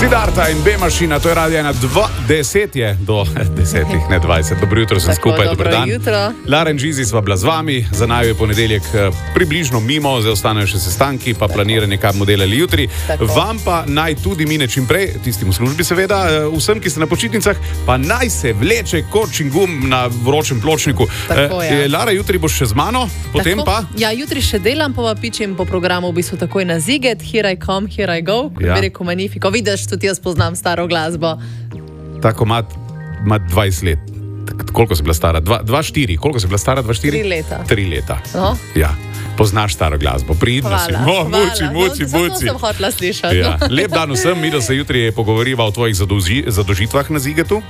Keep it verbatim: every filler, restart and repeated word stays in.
Siddharta in B-mašina, to je radio ena, dva, deset je do desetih, ne dvajset. Dobro jutro, sem skupaj, dobro dan. Jutro. Lara in Žizi sva bila z vami, za naju je ponedeljek približno mimo, zdaj ostanejo še sestanki, pa planiranje, kaj bomo delali jutri. Tako. Vam pa naj tudi mine čim prej, tistim v službi seveda, vsem, ki ste na počitnicah, pa naj se vleče kot čingum na vročem pločniku. Tako, ja. Lara, jutri boš še z mano, potem tako, pa... Ja, jutri še delam, pa pičem po programu v bistvu takoj na Ziget, Here I Come, Here I Go, kot ja. bi rekel Magnifico. Vidiš, tudi jaz poznam staro glasbo. Tako ima dvajset let. Koliko si bila stara? dva štiri. Koliko si bila stara? dva štiri? Tri leta. Tri leta. No? Ja. Poznaš staro glasbo. Pridno si. Mo, muči, muči, no, muči. Zato sem hotela slišati. Ja. Lep dan vsem. Mi, da se jutri pogovoriva o tvojih zadoži, zadožitvah na Zigetu.